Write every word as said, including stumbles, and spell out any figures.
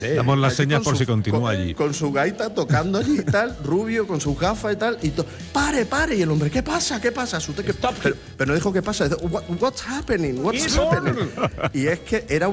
Damos las allí señas con por su- si continúa con- allí. Con su gaita tocando allí y tal, rubio, con sus gafas y tal. Y to- pare, pare. Y el hombre, ¿qué pasa? ¿Qué pasa? Asusté, ¿qué- pero, pero no dijo qué pasa. Dice, "What- what's happening? What's Eso. happening? Y es que era